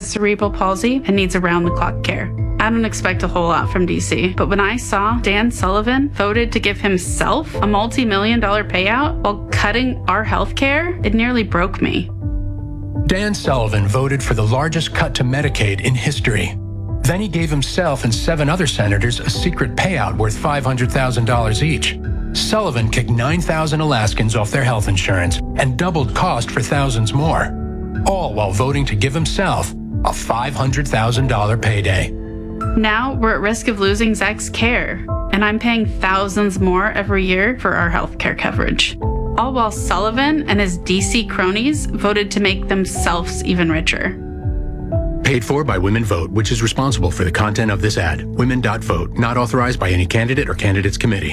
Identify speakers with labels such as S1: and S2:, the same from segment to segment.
S1: cerebral palsy and needs around-the-clock care. I don't expect a whole lot from DC, but when I saw Dan Sullivan voted to give himself a multi-million-dollar payout while cutting our health care, it nearly broke me.
S2: Dan Sullivan voted for the largest cut to Medicaid in history. Then he gave himself and 7 other senators a secret payout worth $500,000 each. Sullivan kicked 9,000 Alaskans off their health insurance and doubled cost for thousands more, all while voting to give himself a $500,000 payday.
S1: Now we're at risk of losing Zach's care, and I'm paying thousands more every year for our health care coverage. All while Sullivan and his DC cronies voted to make themselves even richer.
S2: Paid for by Women Vote, which is responsible for the content of this ad. Women.vote, not authorized by any candidate or candidates committee.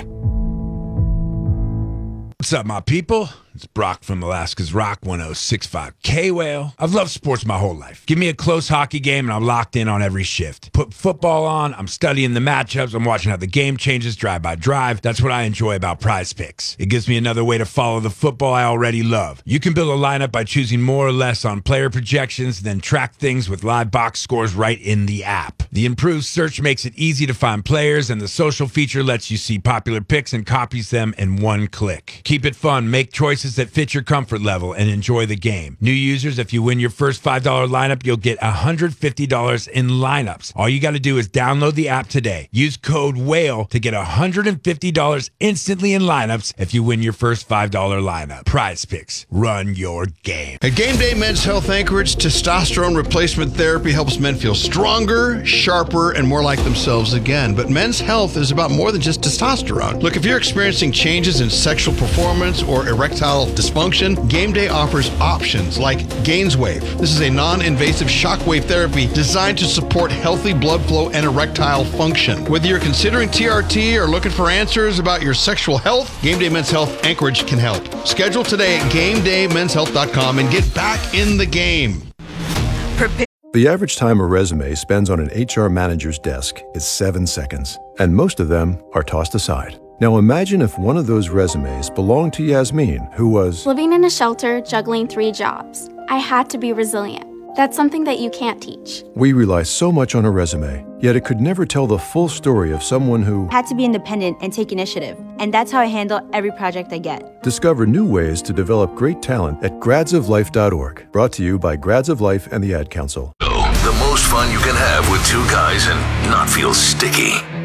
S3: What's up, my people? It's Brock from Alaska's Rock 1065 K-Whale. I've loved sports my whole life. Give me a close hockey game and I'm locked in on every shift. Put football on, I'm studying the matchups, I'm watching how the game changes drive by drive. That's what I enjoy about Prize Picks. It gives me another way to follow the football I already love. You can build a lineup by choosing more or less on player projections, then track things with live box scores right in the app. The improved search makes it easy to find players, and the social feature lets you see popular picks and copies them in one click. Keep it fun, make choices that fit your comfort level, and enjoy the game. New users, if you win your first $5 lineup, you'll get $150 in lineups. All you got to do is download the app today. Use code WHALE to get $150 instantly in lineups if you win your first $5 lineup. Prize Picks. Run your game.
S4: At Game Day Men's Health Anchorage, testosterone replacement therapy helps men feel stronger, sharper, and more like themselves again. But men's health is about more than just testosterone. Look, if you're experiencing changes in sexual performance or erectile dysfunction, Game Day offers options like GainsWave. This is a non-invasive shockwave therapy designed to support healthy blood flow and erectile function. Whether you're considering TRT or looking for answers about your sexual health, Game Day Men's Health Anchorage can help. Schedule today at GameDayMen'sHealth.com and get back in the game.
S5: The average time a resume spends on an HR manager's desk is 7 seconds, and most of them are tossed aside. Now imagine if one of those resumes belonged to Yasmin, who was
S6: living in a shelter, juggling 3 jobs. I had to be resilient. That's something that you can't teach.
S5: We rely so much on a resume, yet it could never tell the full story of someone who
S7: had to be independent and take initiative. And that's how I handle every project I get.
S5: Discover new ways to develop great talent at gradsoflife.org. Brought to you by Grads of Life and the Ad Council.
S8: The most fun you can have with 2 guys and not feel sticky.